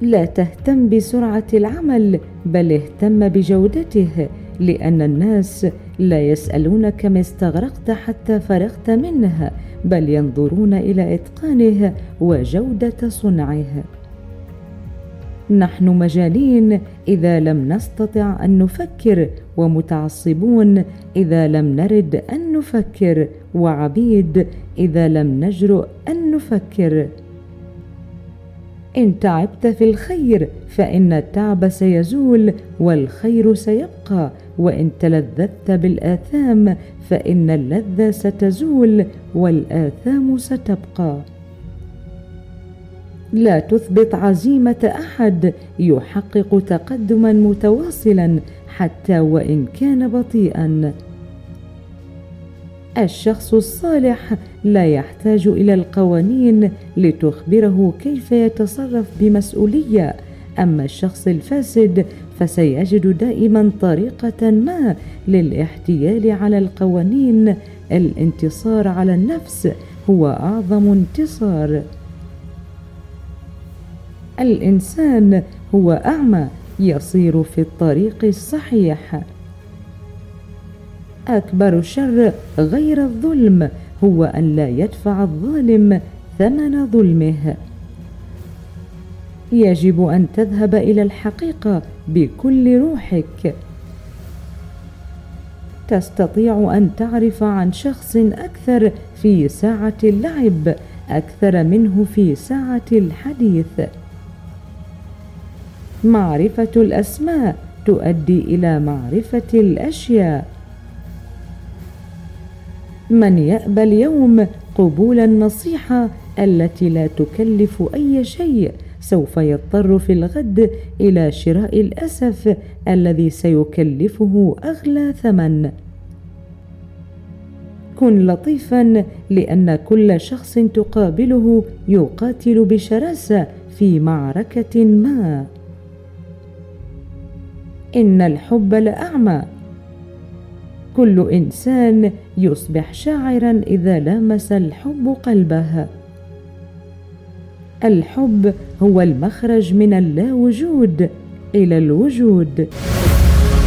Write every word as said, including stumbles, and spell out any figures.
لا تهتم بسرعة العمل، بل اهتم بجودته، لأن الناس لا يسألونك كم استغرقت حتى فرغت منه، بل ينظرون إلى إتقانه وجودة صنعه. نحن مجانين إذا لم نستطع أن نفكر، ومتعصبون إذا لم نرد أن نفكر، وعبيد إذا لم نجرؤ أن نفكر. إن تعبت في الخير فإن التعب سيزول والخير سيبقى، وإن تلذذت بالآثام فإن اللذة ستزول والآثام ستبقى. لا تثبت عزيمة أحد يحقق تقدما متواصلا حتى وإن كان بطيئا. الشخص الصالح لا يحتاج إلى القوانين لتخبره كيف يتصرف بمسؤولية، أما الشخص الفاسد فسيجد دائما طريقة ما للاحتيال على القوانين. الانتصار على النفس هو أعظم انتصار. الإنسان هو أعمى يصير في الطريق الصحيح. أكبر شر غير الظلم هو أن لا يدفع الظالم ثمن ظلمه. يجب أن تذهب إلى الحقيقة بكل روحك. تستطيع أن تعرف عن شخص أكثر في ساعة اللعب أكثر منه في ساعة الحديث. معرفة الأسماء تؤدي إلى معرفة الأشياء. من يأبى اليوم قبول النصيحة التي لا تكلف أي شيء سوف يضطر في الغد إلى شراء الأسف الذي سيكلفه أغلى ثمن. كن لطيفا، لأن كل شخص تقابله يقاتل بشراسة في معركة ما. إن الحب لأعمى. كل إنسان يصبح شاعرا إذا لامس الحب قلبه. الحب هو المخرج من اللا وجود إلى الوجود.